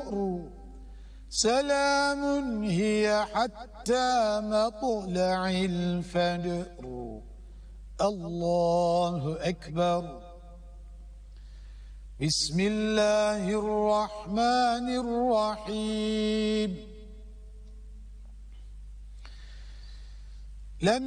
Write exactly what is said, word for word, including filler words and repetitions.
الفجر سلام هي حتى مطلع الفجر. الله أكبر. بسم الله الرحمن الرحيم. لم